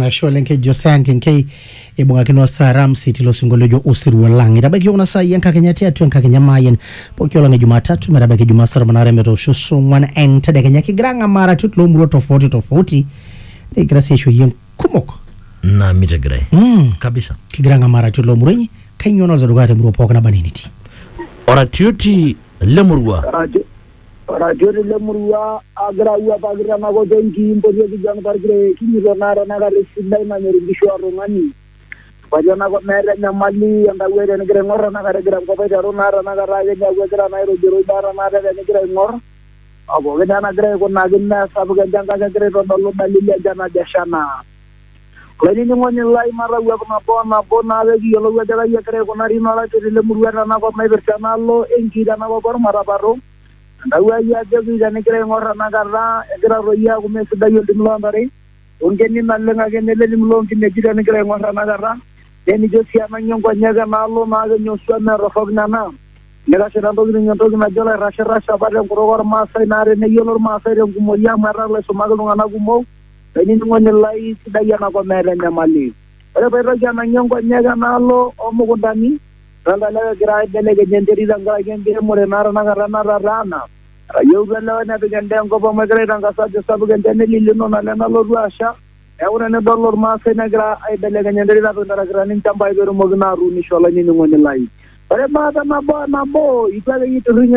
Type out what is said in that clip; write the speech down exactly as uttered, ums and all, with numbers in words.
Sholenke Josanke K Ebonga kino Saram City lo singolojo usiru lang itabaki una saa yanka kenyati atu yanka kenyamayen pokiola nge Jumatatu merabaki Jumasara manare meto shusu mwana enta de kenyaki granga mara tutlo muro tofauti tofauti de grasi isho yen kumoko na mitagrai mm. kabisa kigranga mara tutlo muro nyi kanyono za dugate muro poka na baniniti ora tiuti lemurwa radio lemurwa agra uwa bagira nago dengi impoje kijana parkire kinyo nara naga resindai na nyeri bishwaro ngani wajana ko mere nyamali anda were ne gre ngor naga gra ko be daru nara naga raje jago gra na ro jero dara nara ne gra ngor abo ge dana gra ko nagina sabu ge janga ge gra ro dolo dalili jana jashana leni ni ngoni lai mara uwa na bona bona le gi yolo ge dara ye gra ko nari nala ke lemurwa na ko mai bersanalo enki dana ko bor mara baro ndawa ya jagi jane kire ngorra nagarra egra roya ko mes dayo dimlo ndare on genni nallenga genne le dimlo kinne jidane kire ngorra nagarra deni josia na nyongo nyaga nalo ma ga nyoswa na rofogna na nega sera do ni nyonto na jola rasha rasha bare ko rogor ma sai nare ne yolor ma sai re ko ya marra le so magal ngana ko mo deni ngone lai sidaya na ko mere nyamali ore be ro jana nyongo nyaga nalo o mo ko dani randa la gra delege jenteri ranga gende more nara nara nara rana ayo gala na be gende ngo bo magre ranga sa sabu gende ne lillo no na na lo ruasha e wona ne dollar ma se na gra ay delege jenteri ranga gra nin tambay do mo gna ru ni shola ni ngone lai ore ma da ma bo na bo ita ga yitu